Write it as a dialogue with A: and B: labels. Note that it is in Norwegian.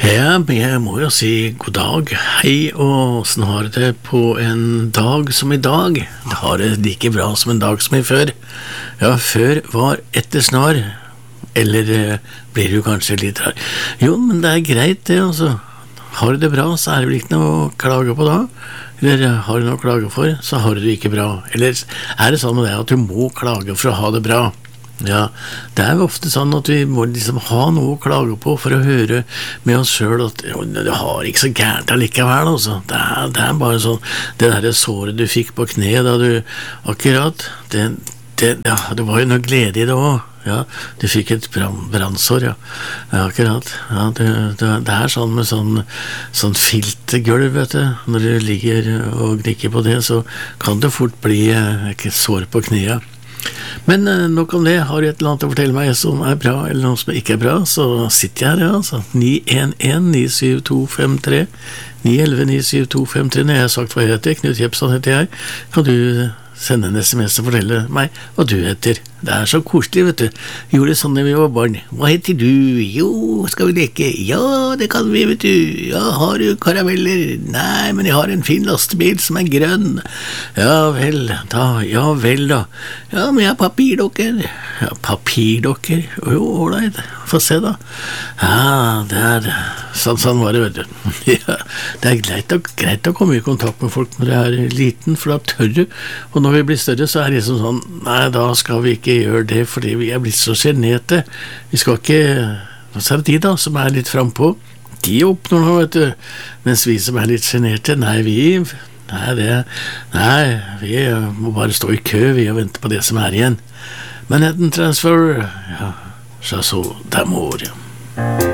A: Ja, men jeg må jo si god dag, hei, og hvordan har du det på en dag som i dag? Det har det like bra som en dag som i før. Ja, før var etter snar, eller blir du kanskje litt rar? Jo, men det er greit det, altså. Har du det bra, så er det vel ikke noe å klage på da. Eller har du noe å klage for, så har du det ikke bra. Eller er det sånn med deg at du må klage for å ha det bra? Ja, det er jo ofte sånn at vi må liksom ha noe å klage på for å høre med oss selv at jo, det har ikke så gærent allikevel, altså. Det er bare sånn, det der såret du fikk på kneet da du akkurat, det var jo noe glede i det også. Ja, du fikk et brannsår, ja. Ja, akkurat. Ja, det er sånn med sånn filtergulv, vet du. Når du ligger og gnikker på det, så kan det fort bli sår på kneet. Men nok om det. Har du et eller annet å fortelle meg som er bra, eller noe som ikke er bra, så sitter jeg her, ja, altså. 911-97253 911-97253. Når jeg har sagt hva jeg heter, Knut Jepsen heter jeg, kan du sende en sms og fortelle meg hva du heter. Det er så koselig, vet du. Gjorde det sånn da vi var barn. Hva heter du? Jo, skal vi leke? Ja, det kan vi, vet du. Ja, har du karameller? Nei, men jeg har en fin lastebil som er grønn. Ja vel da. Ja, men jeg har papirdokker. Ja, papirdokker? Jo, ålreit. Få se da. Ja, det er sånn var det, vet du. Ja, det er greit å komme i kontakt med folk når det er liten, for da tør du. Og når vi blir større, så er det liksom sånn, nei, da skal vi ikke gjøre det, fordi vi er blitt så generte. Vi skal ikke, så er det de da, som er litt frempå. De oppnår noe, vet du. Mens vi som er litt generte, vi må bare stå i kø, vi og vente på det som er igjen. Manhattan Transfer, ja, så d'amour, ja.